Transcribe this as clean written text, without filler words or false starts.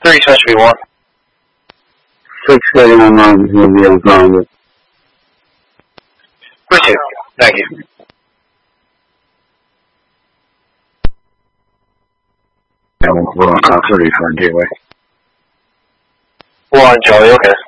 3 supposed to be 1. 6:31 is going to be on Congress. Appreciate it. Thank you. We're on 30 for a gateway. 1, Joey, okay.